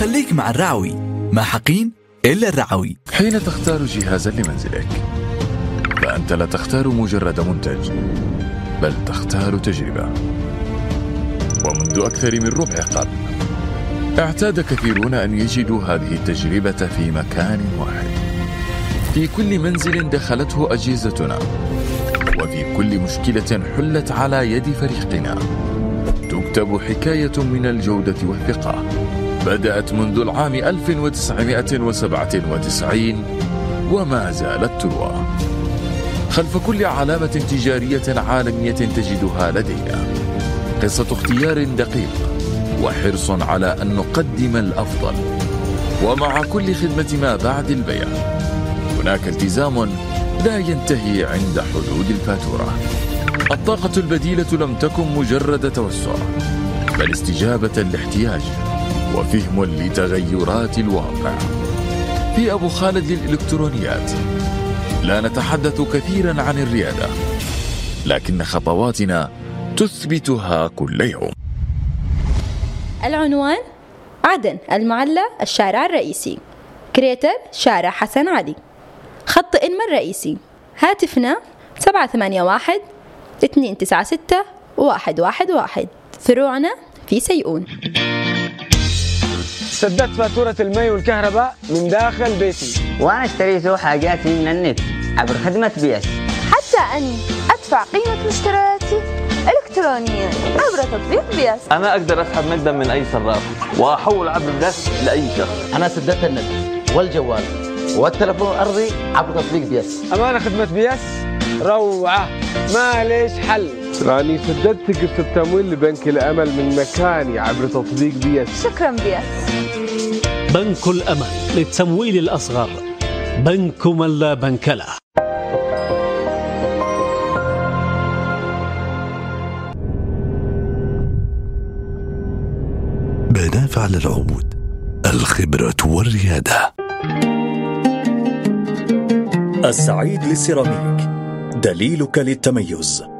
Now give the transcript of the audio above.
خليك مع الرعوي، ما حقين إلا الرعوي. حين تختار جهازا لمنزلك فأنت لا تختار مجرد منتج، بل تختار تجربة. ومنذ أكثر من ربع قرن اعتاد كثيرون أن يجدوا هذه التجربة في مكان واحد، في كل منزل دخلته أجهزتنا، وفي كل مشكلة حلت على يد فريقنا تكتب حكاية من الجودة والثقة بدأت منذ العام 1997 وما زالت تروى. خلف كل علامة تجارية عالمية تجدها لدينا قصة اختيار دقيق وحرص على أن نقدم الأفضل، ومع كل خدمة ما بعد البيع هناك التزام لا ينتهي عند حدود الفاتورة. الطاقة البديلة لم تكن مجرد توسع، بل استجابة لاحتياج وفهم لتغيرات الواقع. في أبو خالد للإلكترونيات لا نتحدث كثيرا عن الريادة، لكن خطواتنا تثبتها كل يوم. العنوان: عدن المعلى الشارع الرئيسي. كريتر: شارع حسن علي. خط إنما الرئيسي. هاتفنا 781-296-111. فروعنا في سيئون. سددت فاتورة المي والكهرباء من داخل بيتي، وأنا اشتريت حاجاتي من النت عبر خدمة بيس، حتى أني أدفع قيمة مشترياتي إلكترونيا عبر تطبيق بيس. أنا أقدر أسحب مقدم من أي صراف وأحول عبر بيس لأي شخص. أنا سددت النت والجوال والتلفون الأرضي عبر تطبيق بيس. أمانة خدمة بيس روعة، ما ليش حل. راني سددت قسط التمويل لبنك الأمل من مكاني عبر تطبيق بيس. شكرا بيس. بنك الأمل للتمويل الأصغر، بنك من لا بنك له. بنافع للعود، الخبرة والريادة. السعيد للسيراميك، دليلك للتميز.